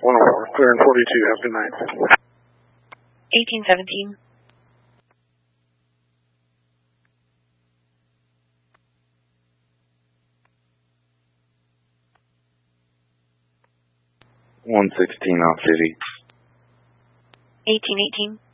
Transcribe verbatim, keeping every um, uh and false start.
one oh four, clear in forty-two, have a good night. eighteen seventeen. one sixteen off duty. eighteen eighteen.